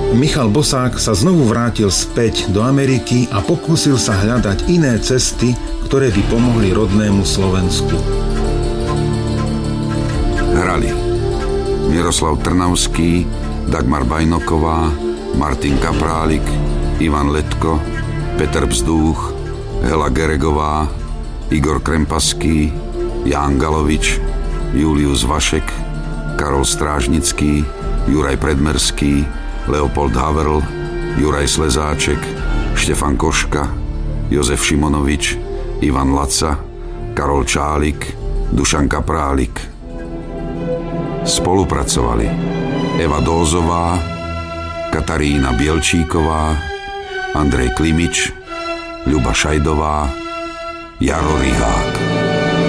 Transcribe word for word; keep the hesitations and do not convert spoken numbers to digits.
Michal Bosák sa znovu vrátil späť do Ameriky a pokúsil sa hľadať iné cesty, ktoré by pomohli rodnému Slovensku. Hrali Miroslav Trnavský, Dagmar Bajnoková, Martin Kaprálik, Ivan Letko, Peter Bzdúch, Hela Geregová, Igor Krempaský, Ján Galovič, Julius Vašek, Karol Strážnický, Juraj Predmerský, Leopold Haverl, Juraj Slezáček, Štefan Koška, Jozef Šimonovič, Ivan Laca, Karol Čálik, Dušan Kaprálik. Spolupracovali Eva Dózová, Katarína Bielčíková, Andrej Klimič, Ľuba Šajdová, Jaro Rihák.